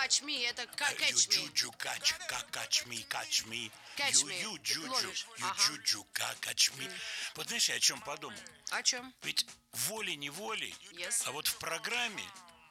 catch me, это catch me. You catch me. Catch me. You Ловишь. Ага. catch me. Вот знаешь, я о чем подумал? О чем? Ведь волей-неволей, Yes. а вот в программе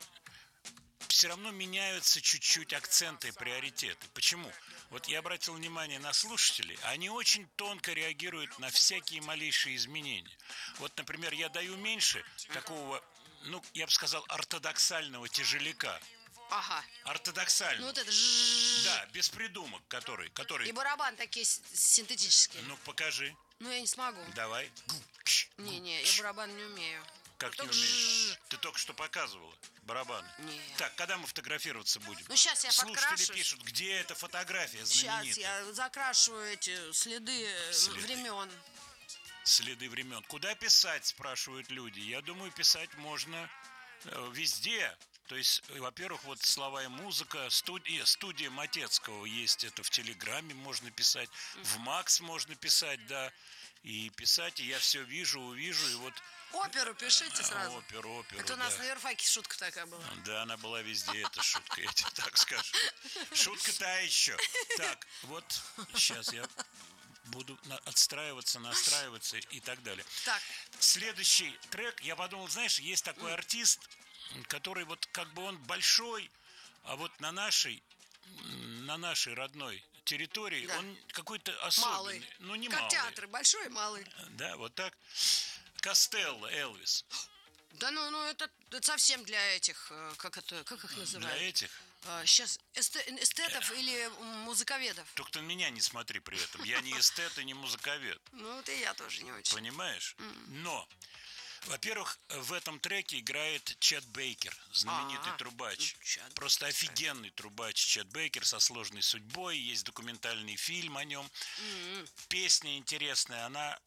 все равно меняются чуть-чуть акценты и приоритеты. Почему? Вот я обратил внимание на слушателей, они очень тонко реагируют на всякие малейшие изменения. Вот, например, я даю меньше такого, ну, я бы сказал, ортодоксального тяжеляка. Ага. Ортодоксального. Ну вот это Да, без придумок, который... И барабан такие синтетические. Ну, покажи. Ну, я не смогу. Давай. Не, я барабан не умею. Как не Только умеешь? Ты только что показывала барабаны. Нет. Так, когда мы фотографироваться будем? Ну, сейчас я Слушатели подкрашусь. пишут, где эта фотография Сейчас знаменитая? я закрашу эти следы времен. Следы времен. Куда писать, спрашивают люди. Я думаю, писать можно везде. То есть, во-первых, вот слова и музыка, студия Матецкого есть, это в Телеграме можно писать, в Макс можно писать, да, и писать, и я все вижу, увижу, и вот... Оперу пишите сразу. Оперу, Это у нас на юрфаке шутка такая была. Да, она была везде, эта шутка, я тебе так скажу. Шутка та еще. Так, вот, сейчас я буду отстраиваться, настраиваться и так далее. Так. Следующий трек, я подумал, знаешь, есть такой артист, который вот как бы он большой, а вот на нашей родной территории он какой-то особенный. Малый. Ну, не как малый. театр, большой и малый. Да, вот так. Костелло, Элвис. Да ну это совсем для этих, как их называют? Для этих? Сейчас эстетов или музыковедов. Только ты на меня не смотри при этом. Я не эстет и не музыковед. Ну, вот и я тоже не очень. Понимаешь? Но, во-первых, в этом треке играет Чет Бейкер, знаменитый трубач. Просто офигенный трубач Чет Бейкер со сложной судьбой. Есть документальный фильм о нем. Песня интересная, она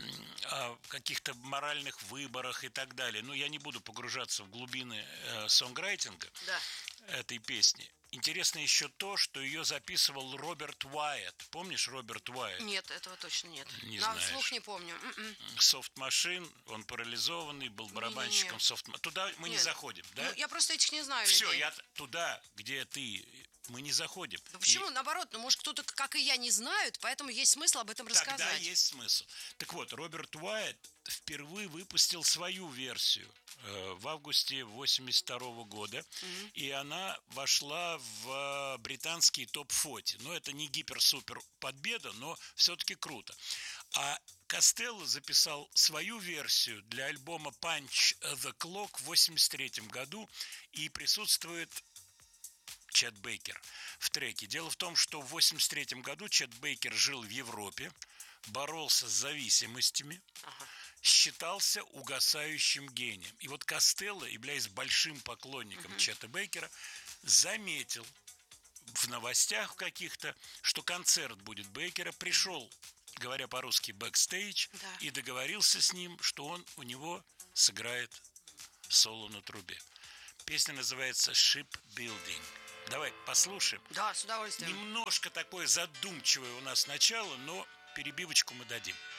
о каких-то моральных выборах и так далее. Но я не буду погружаться в глубины сонграйтинга этой песни. Интересно еще то, что ее записывал Роберт Уайетт. Помнишь Роберт Уайетт? Нет, этого точно нет. Не На знаешь. слух не помню. Soft Machine, он парализованный, был барабанщиком Soft Machine. Туда мы не заходим, да? Ну, я просто этих не знаю. Все, людей. я туда, где ты, мы не заходим. Да почему? Наоборот, ну, может, кто-то, как и я, не знает, поэтому есть смысл об этом рассказать. Тогда есть смысл. Так вот, Роберт Уайетт впервые выпустил свою версию в августе 1982 года, и она вошла в британский топ-40. Ну, это не гипер-супер победа, но все-таки круто. А Костелло записал свою версию для альбома Punch the Clock в 1983 году, и присутствует Чет Бейкер в треке. Дело в том, что в 1983 году Чет Бейкер жил в Европе, боролся с зависимостями, считался угасающим гением. И вот Костелло, являясь большим поклонником Чета Бейкера, заметил в новостях каких-то, что концерт будет Бейкера, пришел, говоря по-русски, бэкстейдж, и договорился с ним, что он у него сыграет соло на трубе. Песня называется «Shipbuilding». Давай послушаем. Да, с удовольствием. Немножко такое задумчивое у нас начало, но перебивочку мы дадим.